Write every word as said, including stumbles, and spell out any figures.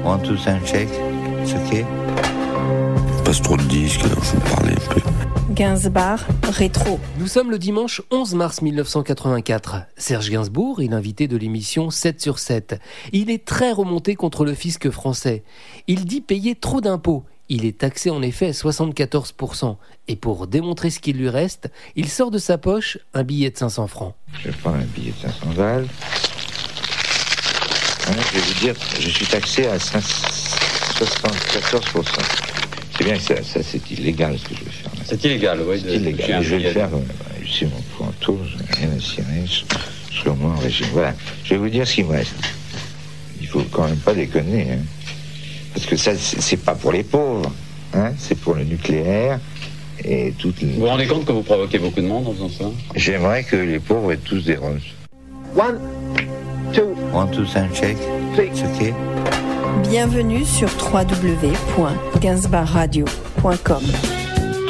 One, two, sound check. It's okay. Passe trop de disques, alors je vais parler un peu. Gainsbar rétro. Nous sommes le dimanche onze mars mille neuf cent quatre-vingt-quatre. Serge Gainsbourg est l'invité de l'émission sept sur sept. Il est très remonté contre le fisc français. Il dit payer trop d'impôts. Il est taxé en effet à soixante-quatorze pour cent. Et pour démontrer ce qu'il lui reste, il sort de sa poche un billet de cinq cents francs. Je prends un billet de cinq cents balles. Hein, je vais vous dire, je suis taxé à soixante-quatorze pour cent. C'est bien que ça, ça c'est illégal ce que je vais faire. C'est illégal, oui. C'est illégal. Je vais le faire sur mon pointeau, je n'ai rien à cirer, sur moi en régime. Voilà, je vais vous dire ce qu'il me reste. Il faut quand même pas déconner, hein. Parce que ça, c'est, c'est pas pour les pauvres, hein. C'est pour le nucléaire et toutes les... Vous vous rendez compte que vous provoquez beaucoup de monde en faisant ça? J'aimerais que les pauvres aient tous des roses. One, two, One, two, sound check. It's okay. Bienvenue sur w w w point gainsbar radio point com.